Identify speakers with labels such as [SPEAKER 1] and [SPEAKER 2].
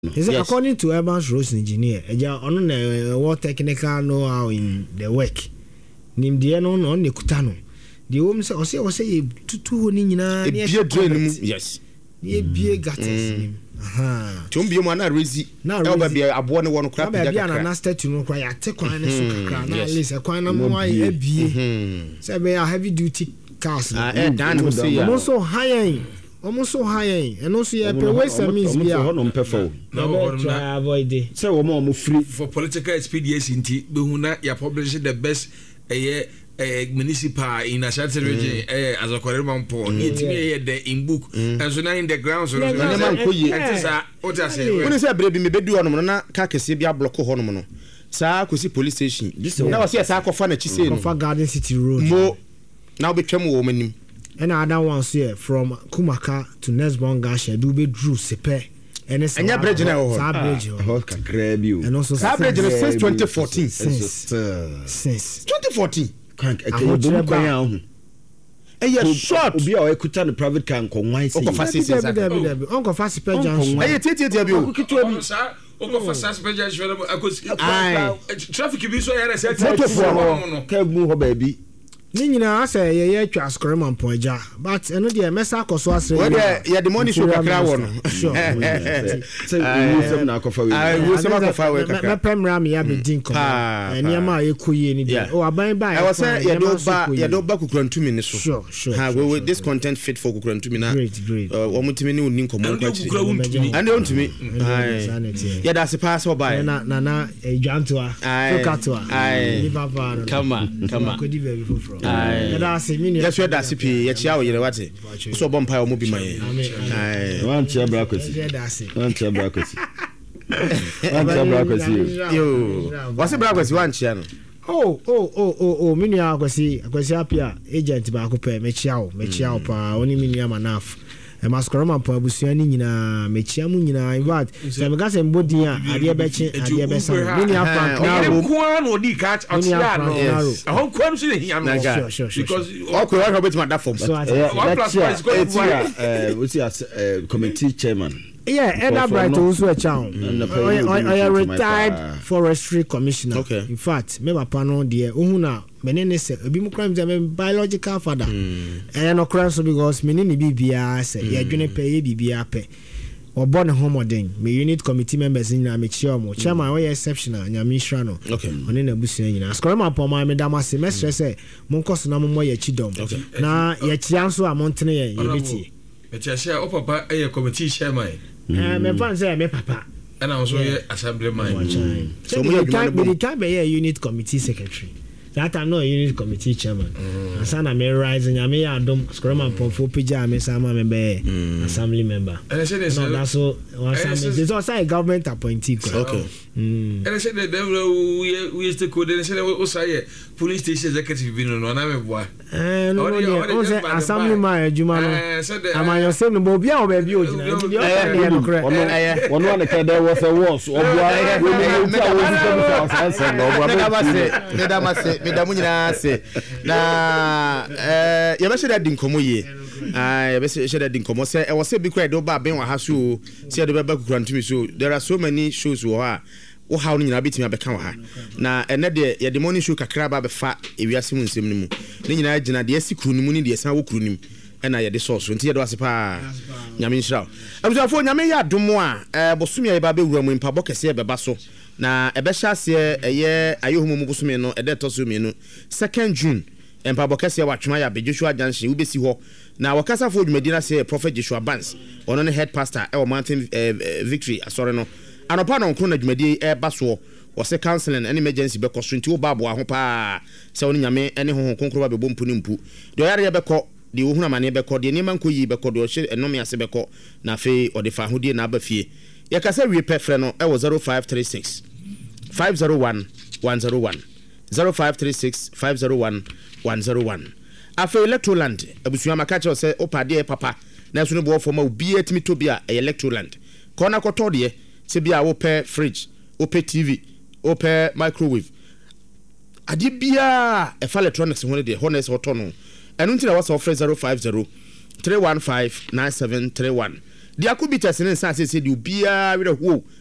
[SPEAKER 1] Is it according to Evans Rose engineer? On what technical know-how in the work. Nim the no on the kutano. The woman say two nina
[SPEAKER 2] yes.
[SPEAKER 1] Ye be gatters.
[SPEAKER 2] Tumbi mana rezi.
[SPEAKER 1] Now
[SPEAKER 2] be abone one crap.
[SPEAKER 1] Be an master to no cry. Take one and at least a coin of why a be. Say be a heavy duty cars. Almost so high. Almost so high, and also you pay waste means be
[SPEAKER 3] on perfect.
[SPEAKER 1] No, avoid it.
[SPEAKER 3] So we're more free
[SPEAKER 4] for political expediency. Behuna, you publish the best municipal in a certain region as a Korean point. It's in book, and so now in the ground. So, what I say, when I say, baby, maybe do on a Kakasibia block of Honomono. Sa Kusi police station. This now I see a sack of fun at Chise
[SPEAKER 1] Garden City Road.
[SPEAKER 2] More now become woman.
[SPEAKER 1] And other ones here from Kumaka to Nesbon Gasha do be Drew Sepe. And it's a bridge now.
[SPEAKER 3] Grab you.
[SPEAKER 1] And also
[SPEAKER 2] Sabridge since 2014.
[SPEAKER 1] Since
[SPEAKER 2] 2014.
[SPEAKER 3] A short be our Kutan the private car on my
[SPEAKER 1] Uncle Fast Junction.
[SPEAKER 4] Traffic be
[SPEAKER 3] so baby.
[SPEAKER 1] Nina say ye twa skorman ponja but eno de mesa akoso asre
[SPEAKER 2] we the money show kakra won
[SPEAKER 1] sure
[SPEAKER 3] say we some na akofa we
[SPEAKER 2] we some akofa we kakra
[SPEAKER 1] me pemra me ya be din ko eniama ekoye ni de o aban ba
[SPEAKER 2] I was say ye do ba kukurantumi ni so
[SPEAKER 1] sure
[SPEAKER 2] ha we this content fit for kukurantumi na
[SPEAKER 1] great
[SPEAKER 2] o mutimi ni onni nkomo kwachiri and ontumi ye da se pass oba
[SPEAKER 1] na ejwantoa fokatoa liverpool
[SPEAKER 2] kama
[SPEAKER 1] kodi very for
[SPEAKER 2] yes we da se pi ye chia wo yere wate so bompa o mo bi maye
[SPEAKER 3] one chia brakwesi
[SPEAKER 2] yo what's brakwesi one chia no
[SPEAKER 1] mini akwesi apia agent ba ko pe me chia wo pa oni mini amanaf e maskoroma pa abusuan ni nyina mechia mu nyina invite se me gase mbodi a ade be chi ade be san mini afa na ro
[SPEAKER 4] ko an odi catch otia no ahon kwam so hia no because
[SPEAKER 2] okwa ka betima da form
[SPEAKER 1] so
[SPEAKER 4] one plus one is going to
[SPEAKER 3] we see as committee chairman
[SPEAKER 1] Edda Bright also a child. I am retired forestry commissioner.
[SPEAKER 2] Okay.
[SPEAKER 1] In fact, me papa no dear uhuna menene se obi mu crime say biological father. No crime so because menene bibia say ye dwene pe ye bibia pe. Obo ne homoden me unit committee members in na me chairman. Chairman we exceptional nyamishra no.
[SPEAKER 2] Okay.
[SPEAKER 1] Oni na busu nyina. Skorema poma me damase me stress say monkoso na mo ye chidom. Na ye chia so amontene ye biti.
[SPEAKER 4] Echia o papa e committee chairman.
[SPEAKER 1] Me fan say me papa.
[SPEAKER 4] And I was assemblyman.
[SPEAKER 1] So we can't be a unit committee secretary. That I'm not a unit committee chairman. Asana me rising, I may adom scrum and pomfo pija me sama me be assembly member.
[SPEAKER 4] And I said
[SPEAKER 1] no, that's so there's also a government appointee.
[SPEAKER 2] Okay.
[SPEAKER 4] And I said that we used to code and said also police station executive been on na me boy.
[SPEAKER 1] No, assembly man Juma no. Am I your same no bia obabi ogina.
[SPEAKER 3] One one there was a was
[SPEAKER 2] medamu nyina se na ye be sheda din komo ye ye be sheda din komo se e wo se bi kra do ba ben wa ha so se de be ba kukurantumi so there are so many shows wo ha wo ha no nyina betimi abeka wa ha na ene de ye de morning show kakra ba be fa ewiase mu nsem ni mu ne nyina gina de asi kru ni mu ni de san wo kru ni mu ena ye de source nti ye do ase pa nyame nshira abusafo nyame ya domo a bosumi ye ba be wura mu mpa bokese ye beba so na ebesha se eye ayohumu mu bosumi no ede to so mi no 2nd June empa bokese wa twema ya be Joshua Junction wo besi ho na wakasa fo dwumedina se Prophet Joshua Bans ono ne head pastor e wo Mountain Victory asore no anopa no nkro na dwumedi e baso wo se counseling and emergency be koso nti wo babo aho pa se woni nyame ene ho konkro ba be bompu ni mpu de yare ye be ko de wo huna mane be ko de ni man ko yi be ko de o hye enome ase be ko na fe o de fa hodie na aba fie ye kasa wi pefre no e wo 0536 501 101 0536 501 101 afa Electroland abusua makache se opade papa na so no bo fo ma obi atimi to bia Electroland kona koto de se bia wo pe fridge wo pe TV wo pe microwave ade bia e fa electronics ho de honest hoto no enu ntina wa so offer 050 315 9731 Diakobitas ne nsa sɛ de obiara werɛ ho